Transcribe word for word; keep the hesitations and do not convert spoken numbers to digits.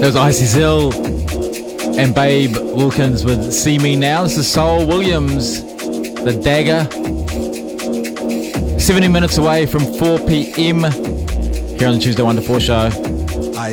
There's Icy Zill and Babe Wilkins with See Me Now. This is Sol Williams, The Dagger. seventy minutes away from four p.m. here on the Tuesday one to four show.